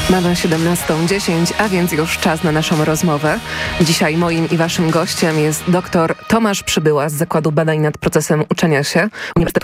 Mamy 17:10, a więc już czas na naszą rozmowę. Dzisiaj moim i waszym gościem jest dr Tomasz Przybyła z Zakładu Badań nad Procesem Uczenia się Uniwersytetu